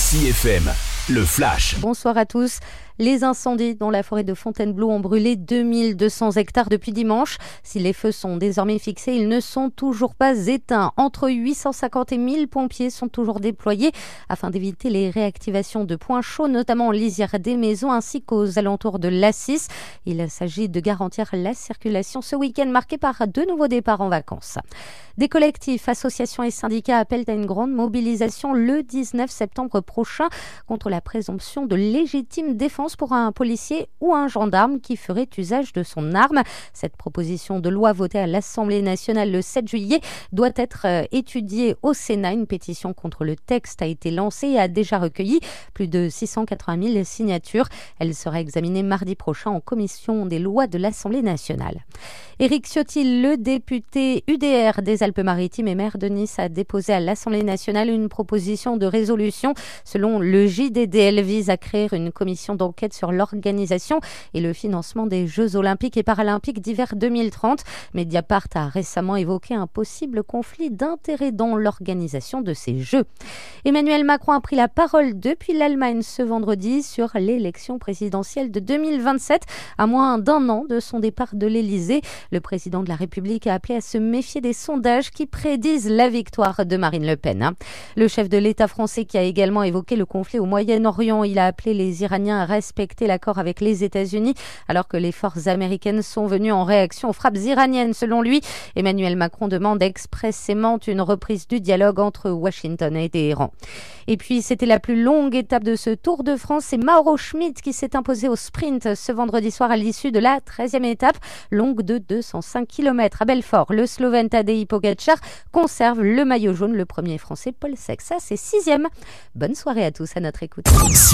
Dixie FM, le flash. Bonsoir à tous. Les incendies dans la forêt de Fontainebleau ont brûlé 2200 hectares depuis dimanche. Si les feux sont désormais fixés, ils ne sont toujours pas éteints. Entre 850 et 1000 pompiers sont toujours déployés afin d'éviter les réactivations de points chauds, notamment en lisière des maisons ainsi qu'aux alentours de l'Assis. Il s'agit de garantir la circulation ce week-end marqué par de nouveaux départs en vacances. Des collectifs, associations et syndicats appellent à une grande mobilisation le 19 septembre prochain contre la présomption de légitime défense pour un policier ou un gendarme qui ferait usage de son arme. Cette proposition de loi votée à l'Assemblée nationale le 7 juillet doit être étudiée au Sénat. Une pétition contre le texte a été lancée et a déjà recueilli plus de 680 000 signatures. Elle sera examinée mardi prochain en commission des lois de l'Assemblée nationale. Éric Ciotti, le député UDR des Alpes-Maritimes et maire de Nice, a déposé à l'Assemblée nationale une proposition de résolution. Selon le JDD, elle vise à créer une commission d'enquête sur l'organisation et le financement des Jeux olympiques et paralympiques d'hiver 2030. Mediapart a récemment évoqué un possible conflit d'intérêts dans l'organisation de ces Jeux. Emmanuel Macron a pris la parole depuis l'Allemagne ce vendredi sur l'élection présidentielle de 2027, à moins d'un an de son départ de l'Élysée. Le président de la République a appelé à se méfier des sondages qui prédisent la victoire de Marine Le Pen. Le chef de l'État français qui a également évoqué le conflit au Moyen-Orient, il a appelé les Iraniens à respecter l'accord avec les États-Unis alors que les forces américaines sont venues en réaction aux frappes iraniennes. Selon lui, Emmanuel Macron demande expressément une reprise du dialogue entre Washington et Téhéran. Et puis, c'était la plus longue étape de ce Tour de France. C'est Mauro Schmid qui s'est imposé au sprint ce vendredi soir à l'issue de la 13e étape, longue de 205 km à Belfort. Le Slovène Tadej Pogačar conserve le maillot jaune. Le premier Français, Paul Sexas, est 6e. Bonne soirée à tous à notre écoute.